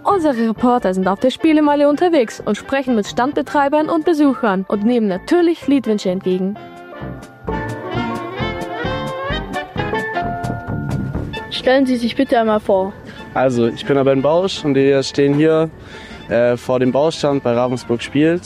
Unsere Reporter sind auf der Spielemeile unterwegs und sprechen mit Standbetreibern und Besuchern und nehmen natürlich Liedwünsche entgegen. Stellen Sie sich bitte einmal vor. Also, ich bin der Ben Bausch und wir stehen hier vor dem Baustand bei Ravensburg spielt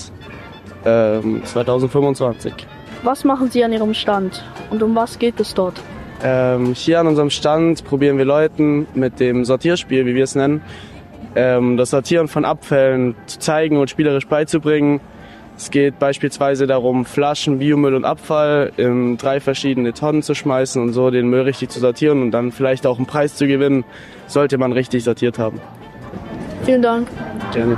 2025. Was machen Sie an Ihrem Stand und um was geht es dort? Hier an unserem Stand probieren wir Leuten mit dem Sortierspiel, wie wir es nennen, das Sortieren von Abfällen zu zeigen und spielerisch beizubringen. Es geht beispielsweise darum, Flaschen, Biomüll und Abfall in 3 verschiedene Tonnen zu schmeißen und so den Müll richtig zu sortieren und dann vielleicht auch einen Preis zu gewinnen, sollte man richtig sortiert haben. Vielen Dank. Gerne.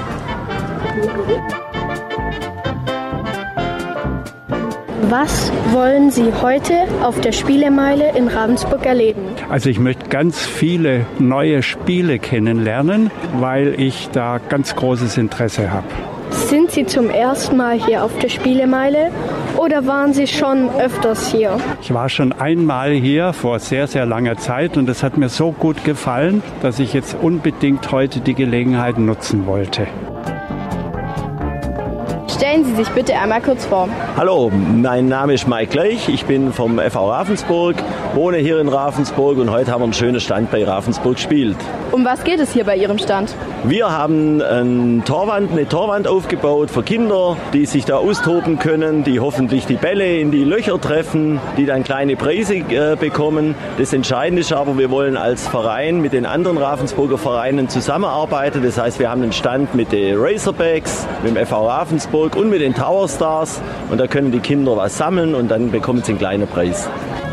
Was wollen Sie heute auf der Spielemeile in Ravensburg erleben? Also ich möchte ganz viele neue Spiele kennenlernen, weil ich da ganz großes Interesse habe. Sind Sie zum ersten Mal hier auf der Spielemeile oder waren Sie schon öfters hier? Ich war schon einmal hier vor sehr, sehr langer Zeit und es hat mir so gut gefallen, dass ich jetzt unbedingt heute die Gelegenheit nutzen wollte. Stellen Sie sich bitte einmal kurz vor. Hallo, mein Name ist Mike Gleich, ich bin vom FV Ravensburg, wohne hier in Ravensburg und heute haben wir einen schönen Stand bei Ravensburg Spielt. Um was geht es hier bei Ihrem Stand? Wir haben eine Torwand aufgebaut für Kinder, die sich da austoben können, die hoffentlich die Bälle in die Löcher treffen, die dann kleine Preise bekommen. Das Entscheidende ist aber, wir wollen als Verein mit den anderen Ravensburger Vereinen zusammenarbeiten. Das heißt, wir haben einen Stand mit den Razorbacks, mit dem FV Ravensburg und mit den Tower Stars. Und da können die Kinder was sammeln und dann bekommen sie einen kleinen Preis.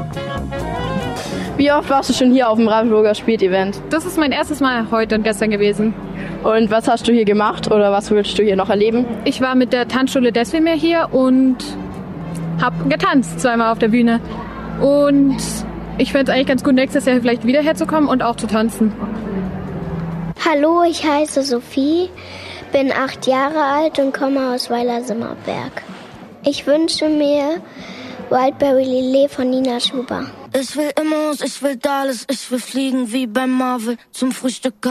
Wie oft warst du schon hier auf dem Ravensburger Spielt-Event? Das ist mein erstes Mal heute und gestern gewesen. Und was hast du hier gemacht oder was willst du hier noch erleben? Ich war mit der Tanzschule Deswimir hier und habe getanzt zweimal auf der Bühne. Und ich fände es eigentlich ganz gut, nächstes Jahr vielleicht wieder herzukommen und auch zu tanzen. Hallo, ich heiße Sophie, bin 8 Jahre alt und komme aus Weiler-Simmerberg. Ich wünsche mir Wildberry Lillet von Nina Schuber. Ich will Immos, ich will Dallas, ich will fliegen wie bei Marvel zum Frühstück.